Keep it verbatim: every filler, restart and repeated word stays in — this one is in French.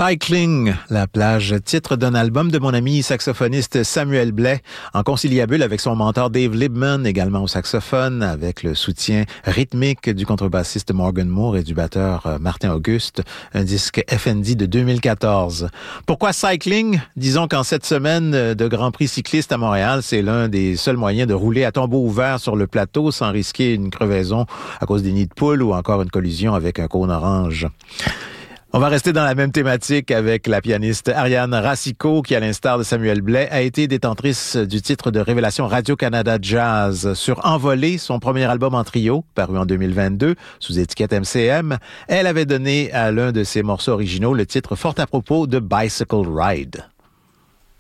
Cycling, la plage, titre d'un album de mon ami saxophoniste Samuel Blais, en conciliabule avec son mentor Dave Libman, également au saxophone, avec le soutien rythmique du contrebassiste Morgan Moore et du batteur Martin Auguste, un disque F N D de deux mille quatorze. Pourquoi Cycling? Disons qu'en cette semaine de Grand Prix cycliste à Montréal, c'est l'un des seuls moyens de rouler à tombeau ouvert sur le plateau sans risquer une crevaison à cause des nids de poules ou encore une collision avec un cône orange. On va rester dans la même thématique avec la pianiste Ariane Racicot, qui, à l'instar de Samuel Blais, a été détentrice du titre de révélation Radio-Canada Jazz. Sur Envolé, son premier album en trio, paru en deux mille vingt-deux, sous étiquette M C M, elle avait donné à l'un de ses morceaux originaux le titre fort à propos de Bicycle Ride.